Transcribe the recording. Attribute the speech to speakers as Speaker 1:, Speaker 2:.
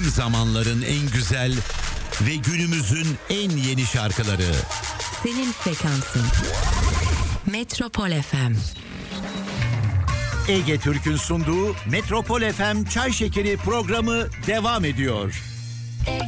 Speaker 1: zamanların en güzel ve günümüzün en yeni şarkıları.
Speaker 2: Senin frekansın. Metropol FM.
Speaker 1: Ege Türk'ün sunduğu Metropol FM Çay Şekeri programı devam ediyor.